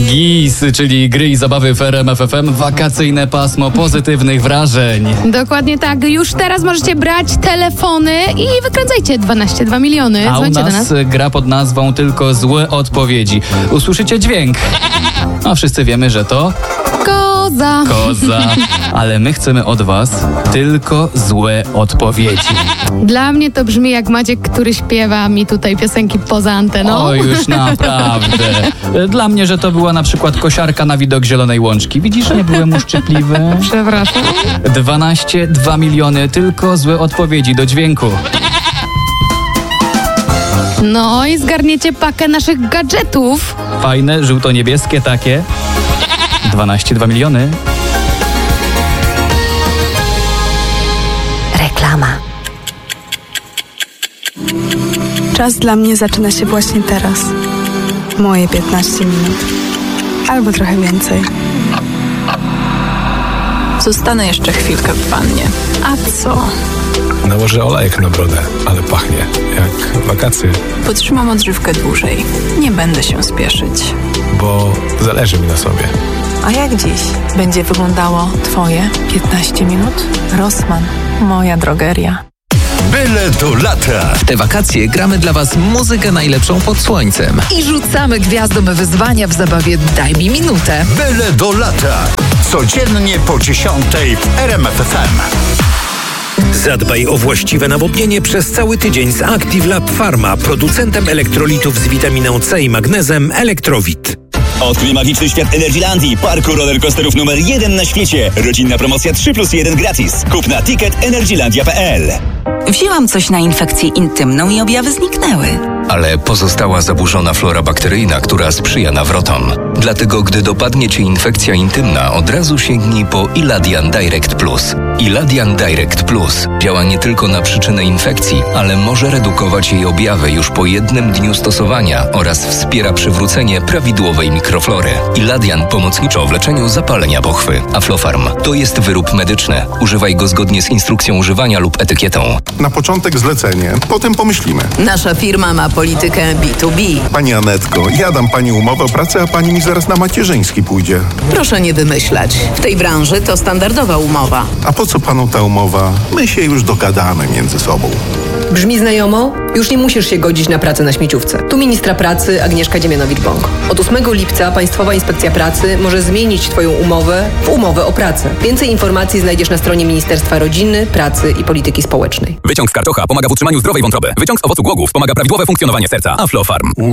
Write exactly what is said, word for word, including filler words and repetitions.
G I S, czyli gry i zabawy w R M F F M, wakacyjne pasmo pozytywnych wrażeń. Dokładnie tak. Już teraz możecie brać telefony i wykręcajcie dwanaście dwa miliony. A u Dzwońcie nas, do nas. gra pod nazwą Tylko złe odpowiedzi. Usłyszycie dźwięk, a wszyscy wiemy, że to Koza. koza. Ale my chcemy od was tylko złe odpowiedzi. Dla mnie to brzmi jak Maciek, który śpiewa mi tutaj piosenki poza anteną. O, już naprawdę. Dla mnie, że to była na przykład kosiarka na widok zielonej łączki. Widzisz, nie byłem uszczypliwy. Przepraszam. dwanaście dwa miliony, tylko złe odpowiedzi do dźwięku. No i zgarniecie pakę naszych gadżetów. Fajne, żółto-niebieskie takie. dwanaście dwa miliony. Reklama. Czas dla mnie zaczyna się właśnie teraz. Moje piętnaście minut. Albo trochę więcej. Zostanę jeszcze chwilkę w wannie. A co? Nałożę olejek na brodę, ale pachnie jak wakacje, Potrzymam odżywkę dłużej. Nie będę się spieszyć. bo zależy mi na sobie. A jak dziś będzie wyglądało Twoje piętnaście minut? Rossmann, moja drogeria. Byle do lata. W te wakacje gramy dla Was muzykę najlepszą pod słońcem. I rzucamy gwiazdom wyzwania w zabawie Daj mi minutę. Byle do lata. Codziennie po dziesiątej w R M F F M. Zadbaj o właściwe nawodnienie przez cały tydzień z Active Lab Pharma, producentem elektrolitów z witaminą C i magnezem Elektrowit. Odkryj magiczny świat Energylandii, parku rollercoasterów numer jeden na świecie. Rodzinna promocja trzy plus jeden gratis. Kup na ticket energylandia kropka p l. Wzięłam coś na infekcję intymną i objawy zniknęły. Ale pozostała zaburzona flora bakteryjna, która sprzyja nawrotom. Dlatego, gdy dopadnie Cię infekcja intymna, od razu sięgnij po Iladian Direct Plus. Iladian Direct Plus działa nie tylko na przyczynę infekcji, ale może redukować jej objawy już po jednym dniu stosowania oraz wspiera przywrócenie prawidłowej mikroflory. Iladian pomocniczo w leczeniu zapalenia pochwy. Aflofarm to jest wyrób medyczny. Używaj go zgodnie z instrukcją używania lub etykietą. Na początek zlecenie, potem pomyślimy. Nasza firma ma politykę B dwa B. Pani Anetko, ja dam pani umowę o pracę, a pani mi zaraz na macierzyński pójdzie. Proszę nie wymyślać. W tej branży to standardowa umowa. A po co panu ta umowa? My się już dogadamy między sobą. Brzmi znajomo? Już nie musisz się godzić na pracę na śmieciówce. Tu ministra pracy Agnieszka Dziemianowicz-Bąk. Od ósmego lipca Państwowa Inspekcja Pracy może zmienić Twoją umowę w umowę o pracę. Więcej informacji znajdziesz na stronie Ministerstwa Rodziny, Pracy i Polityki Społecznej. Wyciąg z karczocha pomaga w utrzymaniu zdrowej wątroby. Wyciąg z owocu głogów pomaga prawidłowe funkcjonowanie serca. Aflofarm.